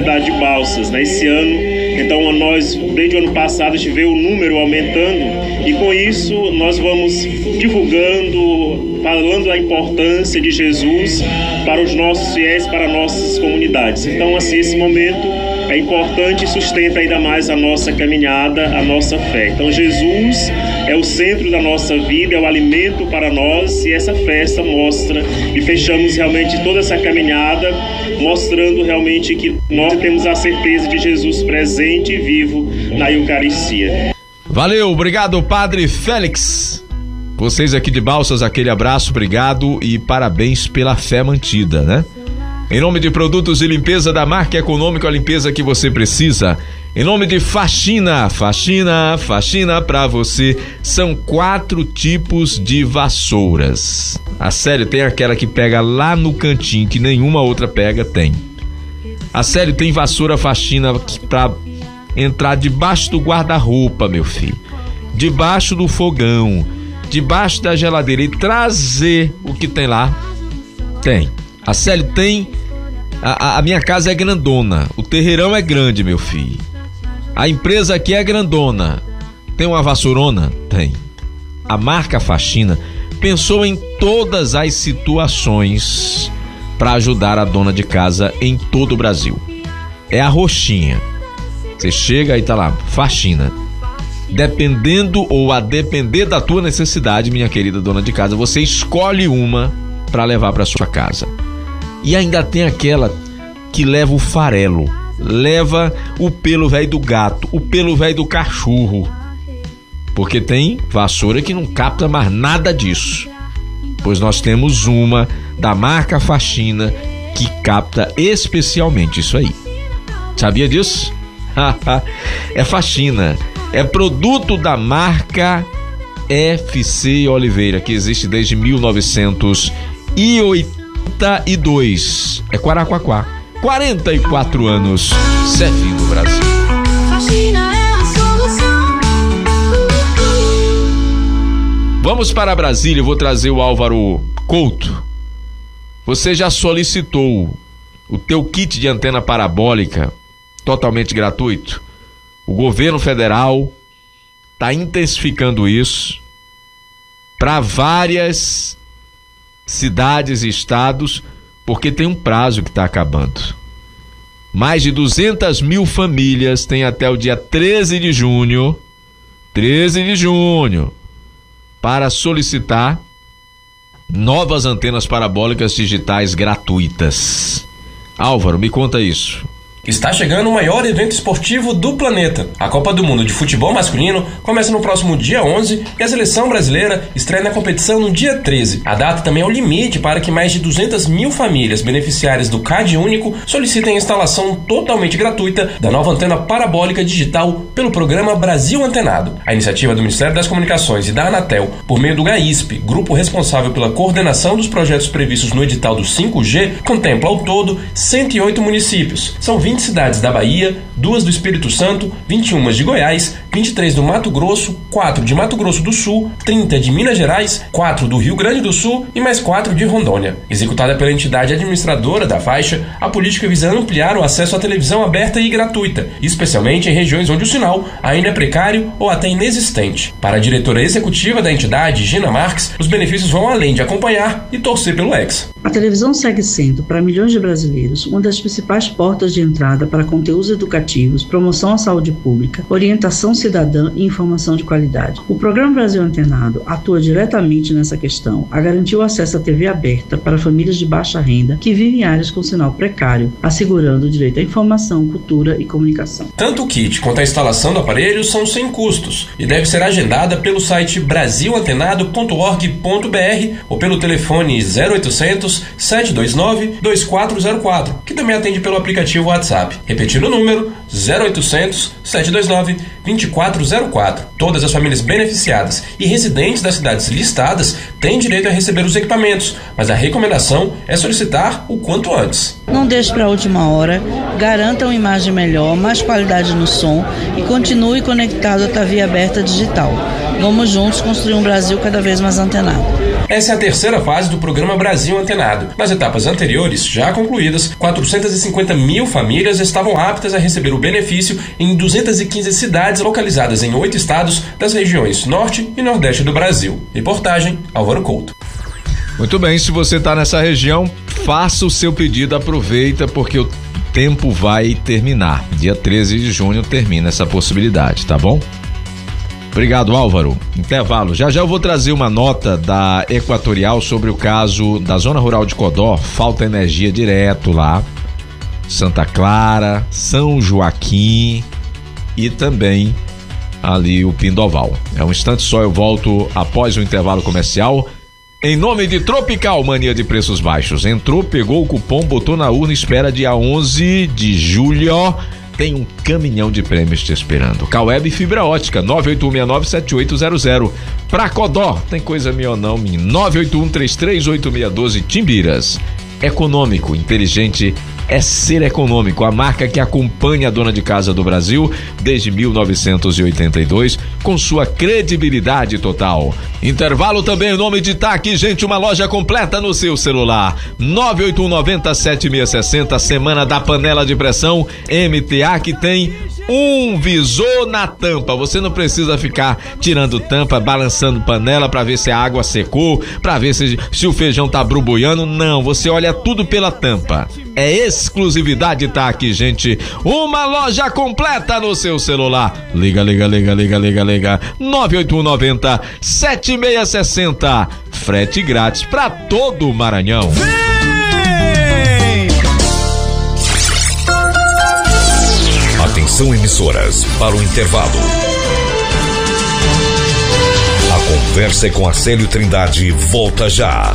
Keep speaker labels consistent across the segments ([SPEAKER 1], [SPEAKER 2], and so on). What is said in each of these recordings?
[SPEAKER 1] cidade de Balsas, né? Esse ano, então nós, desde o ano passado, a gente vê o número aumentando e com isso nós vamos divulgando, falando da importância de Jesus para os nossos fiéis, para nossas comunidades. Então, assim, esse momento é importante e sustenta ainda mais a nossa caminhada, a nossa fé. Então, Jesus é o centro da nossa vida, é o alimento para nós e essa festa mostra e fechamos realmente toda essa caminhada mostrando realmente que nós temos a certeza de Jesus presente e vivo na Eucaristia.
[SPEAKER 2] Valeu, obrigado, Padre Félix. Vocês aqui de Balsas, aquele abraço, obrigado e parabéns pela fé mantida, né? Em nome de Produtos de Limpeza da Marca Econômica, a limpeza que você precisa. Em nome de Faxina pra você. São 4 tipos de vassouras. A sério, tem aquela que pega lá no cantinho, que nenhuma outra pega, tem. A sério, tem vassoura Faxina pra entrar debaixo do guarda-roupa, meu filho. Debaixo do fogão, debaixo da geladeira e trazer o que tem lá. Tem. A sério, tem. A minha casa é grandona. O terreirão é grande, meu filho. A empresa aqui é grandona. Tem uma vassourona? Tem. A marca Faxina pensou em todas as situações para ajudar a dona de casa em todo o Brasil. É a roxinha. Você chega e tá lá, Faxina. Dependendo ou a depender da tua necessidade, minha querida dona de casa, você escolhe uma para levar para sua casa. E ainda tem aquela que leva o farelo, leva o pelo velho do gato, o pelo velho do cachorro. Porque tem vassoura que não capta mais nada disso. Pois nós temos uma da marca Faxina que capta especialmente isso aí. Sabia disso? É Faxina. É produto da marca FC Oliveira, que existe desde 1982. É Quaraquaquá. 44 anos servindo o Brasil.
[SPEAKER 3] Faxina é a solução.
[SPEAKER 2] Vamos para Brasília, eu vou trazer o Álvaro Couto. Você já solicitou o teu kit de antena parabólica totalmente gratuito? O governo federal está intensificando isso para várias cidades e estados, porque tem um prazo que está acabando. Mais de 200 mil famílias têm até o dia 13 de junho, para solicitar novas antenas parabólicas digitais gratuitas. Álvaro, me conta isso.
[SPEAKER 4] Está chegando o maior evento esportivo do planeta. A Copa do Mundo de Futebol Masculino começa no próximo dia 11 e a seleção brasileira estreia na competição no dia 13. A data também é o limite para que mais de 200 mil famílias beneficiárias do CAD Único solicitem a instalação totalmente gratuita da nova antena parabólica digital pelo programa Brasil Antenado. A iniciativa do Ministério das Comunicações e da Anatel, por meio do GAISP, grupo responsável pela coordenação dos projetos previstos no edital do 5G, contempla ao todo 108 municípios. São 20 cidades da Bahia, 2 do Espírito Santo, 21 de Goiás, 23 do Mato Grosso, 4 de Mato Grosso do Sul, 30 de Minas Gerais, 4 do Rio Grande do Sul e mais 4 de Rondônia. Executada pela entidade administradora da faixa, a política visa ampliar o acesso à televisão aberta e gratuita, especialmente em regiões onde o sinal ainda é precário ou até inexistente. Para a diretora executiva da entidade, Gina Marques, os benefícios vão além de acompanhar e torcer pelo Hexa.
[SPEAKER 5] A televisão segue sendo, para milhões de brasileiros, uma das principais portas de entrada para conteúdos educativos, promoção à saúde pública, orientação cidadã e informação de qualidade. O programa Brasil Antenado atua diretamente nessa questão a garantir o acesso à TV aberta para famílias de baixa renda que vivem em áreas com sinal precário, assegurando o direito à informação, cultura e comunicação.
[SPEAKER 4] Tanto o kit quanto a instalação do aparelho são sem custos e deve ser agendada pelo site brasilantenado.org.br ou pelo telefone 0800 729 2404, que também atende pelo aplicativo WhatsApp. Repetindo o número, 0800 729 2404. Todas as famílias beneficiadas e residentes das cidades listadas têm direito a receber os equipamentos, mas a recomendação é solicitar o quanto antes.
[SPEAKER 5] Não deixe para a última hora, garanta uma imagem melhor, mais qualidade no som e continue conectado à TV aberta digital. Vamos juntos construir um Brasil cada vez mais antenado.
[SPEAKER 4] Essa é a terceira fase do programa Brasil Antenado. Nas etapas anteriores, já concluídas, 450 mil famílias estavam aptas a receber o benefício em 215 cidades localizadas em 8 estados das regiões Norte e Nordeste do Brasil. Reportagem, Álvaro Couto.
[SPEAKER 2] Muito bem, se você está nessa região, faça o seu pedido, aproveita, porque o tempo vai terminar. Dia 13 de junho termina essa possibilidade, tá bom? Obrigado, Álvaro. Intervalo. Já eu vou trazer uma nota da Equatorial sobre o caso da Zona Rural de Codó. Falta energia direto lá. Santa Clara, São Joaquim e também ali o Pindoval. É um instante só, eu volto após o intervalo comercial. Em nome de Tropical, mania de preços baixos. Entrou, pegou o cupom, botou na urna, espera dia 11 de julho. Tem um caminhão de prêmios te esperando. Caueb Fibra Ótica, 981697800. Pra Codó, tem coisa minha ou não, minha. 981338612 Timbiras. Econômico, inteligente, é ser econômico. A marca que acompanha a dona de casa do Brasil desde 1982, com sua credibilidade total. Intervalo também em nome de TAC, gente, uma loja completa no seu celular. 981907660, semana da panela de pressão MTA, que tem um visor na tampa. Você não precisa ficar tirando tampa, balançando panela pra ver se a água secou, pra ver se o feijão tá brubuiando. Não, você olha tudo pela tampa. É exclusividade TAC, gente. Uma loja completa no seu celular. Liga. 981907660. Frete grátis pra todo o Maranhão.
[SPEAKER 6] Atenção, emissoras, para o intervalo. A conversa é com Arcélio Trindade volta já.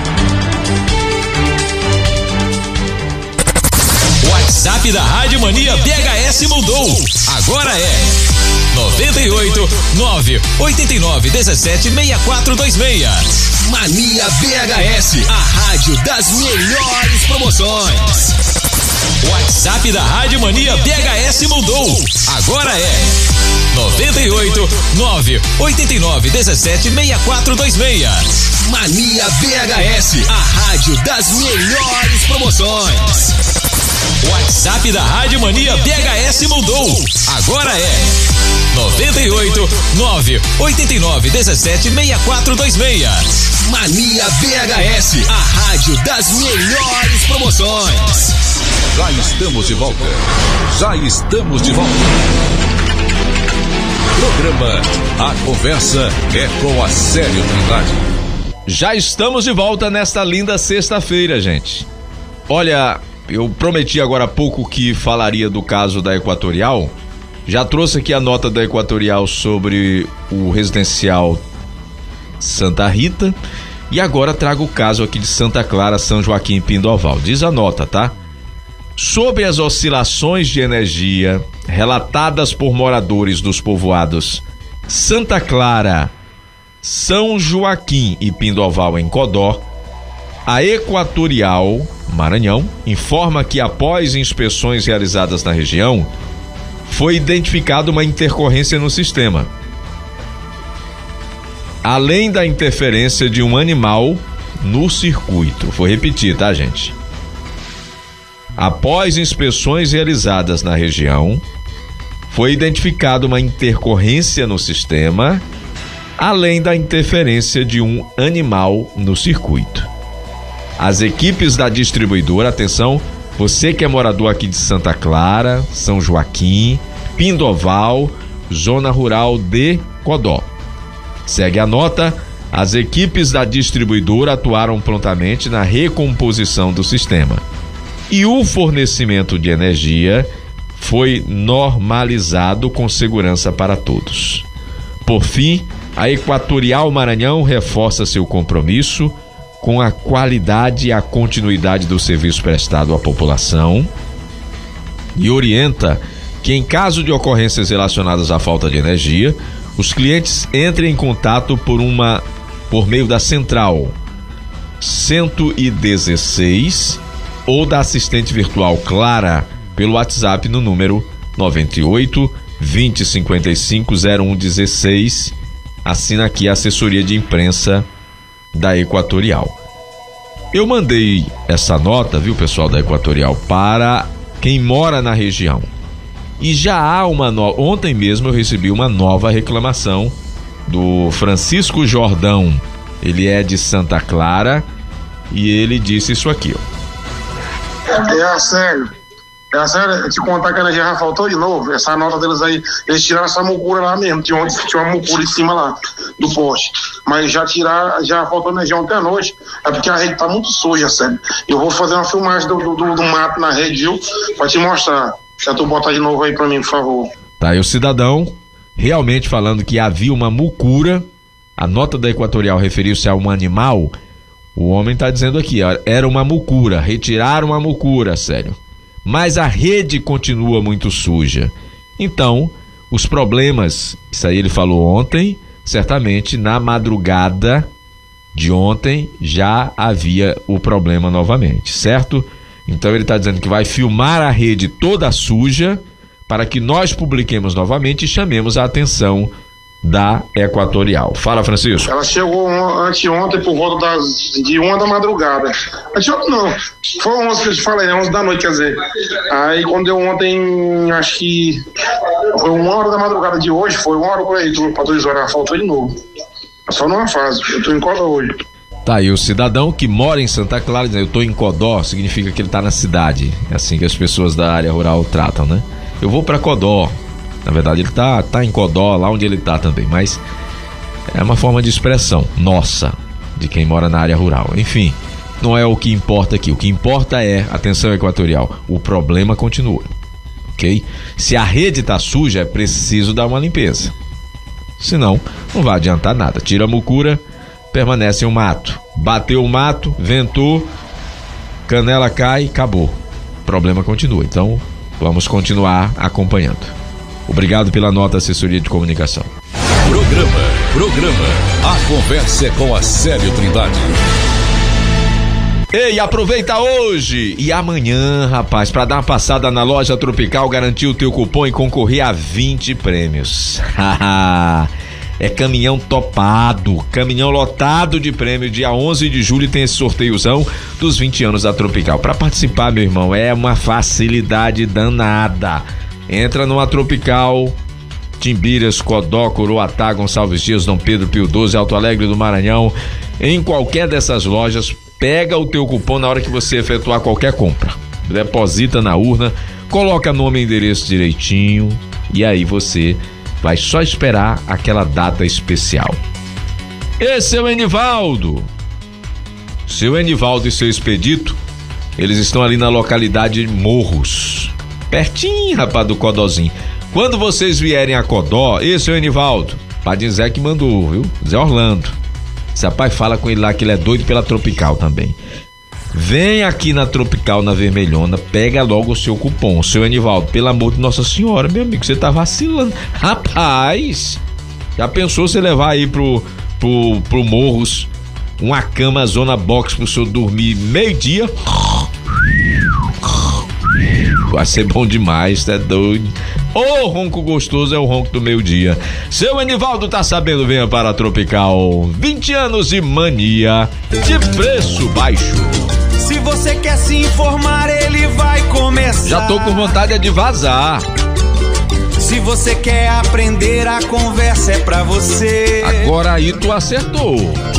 [SPEAKER 7] WhatsApp da Rádio Mania BHS mudou. Agora é 98 989 17 6426. Mania BHS, a rádio das melhores promoções. WhatsApp da Rádio Mania BHS mudou. Agora é 98 989 17 6426. Mania BHS, a rádio das melhores promoções. WhatsApp da Rádio Mania BHS mudou. Agora é 98 989 17 6426. Mania BHS, a rádio das melhores promoções.
[SPEAKER 6] Já estamos de volta. Programa A Conversa é com Arcélio Trindade.
[SPEAKER 2] Já estamos de volta nesta linda sexta-feira, gente. Olha, eu prometi agora há pouco que falaria do caso da Equatorial. Já trouxe aqui a nota da Equatorial sobre o residencial Santa Rita. E agora trago o caso aqui de Santa Clara, São Joaquim e Pindoval. Diz a nota, tá? Sobre as oscilações de energia relatadas por moradores dos povoados Santa Clara, São Joaquim e Pindoval em Codó, a Equatorial, Maranhão, informa que após inspeções realizadas na região, foi identificada uma intercorrência no sistema. Além da interferência de um animal no circuito. Vou repetir, tá, gente? Após inspeções realizadas na região, foi identificada uma intercorrência no sistema, além da interferência de um animal no circuito. As equipes da distribuidora, atenção, você que é morador aqui de Santa Clara, São Joaquim, Pindoval, Zona Rural de Codó. Segue a nota, as equipes da distribuidora atuaram prontamente na recomposição do sistema. E o fornecimento de energia foi normalizado com segurança para todos. Por fim, a Equatorial Maranhão reforça seu compromisso com a qualidade e a continuidade do serviço prestado à população e orienta que, em caso de ocorrências relacionadas à falta de energia, os clientes entrem em contato por meio da central 116 ou da assistente virtual Clara pelo WhatsApp no número 98 2055 0116. Assina aqui a assessoria de imprensa da Equatorial. Eu mandei essa nota, viu, pessoal da Equatorial, para quem mora na região. E já há ontem mesmo eu recebi uma nova reclamação do Francisco Jordão. Ele é de Santa Clara e ele disse isso aqui, ó.
[SPEAKER 8] É sério, te contar que a energia já faltou de novo. Essa nota deles aí, eles tiraram essa mucura lá mesmo. Tinha uma mucura em cima lá do poste. Mas já faltou energia ontem à noite. É porque a rede tá muito suja, sério. Eu vou fazer uma filmagem do mato na rede, viu? Pra te mostrar. Já tu bota de novo aí pra mim, por favor.
[SPEAKER 2] Tá aí o cidadão realmente falando que havia uma mucura. A nota da Equatorial referiu-se a um animal. O homem tá dizendo aqui, ó, era uma mucura. Retiraram uma mucura, sério. Mas a rede continua muito suja. Então, os problemas, isso aí ele falou ontem, certamente na madrugada de ontem já havia o problema novamente, certo? Então ele está dizendo que vai filmar a rede toda suja para que nós publiquemos novamente e chamemos a atenção da Equatorial. Fala, Francisco.
[SPEAKER 8] Ela chegou anteontem por volta de 1 da madrugada. Anteontem não, foi 11 que eu te falei, 11 da noite, quer dizer. Aí quando deu ontem, acho que foi 1 hora da madrugada de hoje, foi 1 hora por aí, para 2 horas, ela faltou de novo. Só numa fase, eu tô em Codó hoje.
[SPEAKER 2] Tá aí o cidadão que mora em Santa Clara, dizendo, eu tô em Codó, significa que ele tá na cidade. É assim que as pessoas da área rural tratam, né? Eu vou para Codó. Na verdade, ele tá em Codó, lá onde ele tá também, mas é uma forma de expressão nossa, de quem mora na área rural. Enfim, não é o que importa aqui. O que importa é, atenção Equatorial, o problema continua, ok? Se a rede tá suja, é preciso dar uma limpeza. Senão, não vai adiantar nada. Tira a mucura, permanece o mato. Bateu o mato, ventou, canela cai, acabou. O problema continua. Então, vamos continuar acompanhando. Obrigado pela nota, assessoria de comunicação.
[SPEAKER 6] Programa. A conversa é com a Célio Trindade.
[SPEAKER 2] Ei, aproveita hoje e amanhã, rapaz, para dar uma passada na Loja Tropical, garantir o teu cupom e concorrer a 20 prêmios. É caminhão topado, caminhão lotado de prêmio. Dia 11 de julho tem esse sorteiozão dos 20 anos da Tropical. Para participar, meu irmão, é uma facilidade danada. Entra numa Tropical, Timbiras, Codó, Coroatá, Gonçalves Dias, Dom Pedro, Pio 12, Alto Alegre do Maranhão. Em qualquer dessas lojas, pega o teu cupom na hora que você efetuar qualquer compra. Deposita na urna, coloca nome e endereço direitinho e aí você vai só esperar aquela data especial. Esse é o Enivaldo. Seu Enivaldo e seu Expedito, eles estão ali na localidade de Morros. Pertinho, rapaz, do Codózinho. Quando vocês vierem a Codó, esse é o Enivaldo. Padre Zé que mandou, viu? Zé Orlando. Esse rapaz fala com ele lá que ele é doido pela Tropical também. Vem aqui na Tropical, na Vermelhona, pega logo o seu cupom. Seu Enivaldo, pelo amor de Nossa Senhora, meu amigo, você tá vacilando. Rapaz, já pensou você levar aí pro Morros uma cama zona box pro senhor dormir meio-dia? Vai ser bom demais, tá doido? Ô, ronco gostoso é o ronco do meio-dia. Seu Enivaldo tá sabendo, venha para a Tropical. 20 anos de mania de preço baixo.
[SPEAKER 9] Se você quer se informar, ele vai começar.
[SPEAKER 2] Já tô com vontade de vazar.
[SPEAKER 9] Se você quer aprender, a conversa é pra você.
[SPEAKER 2] Agora aí tu acertou.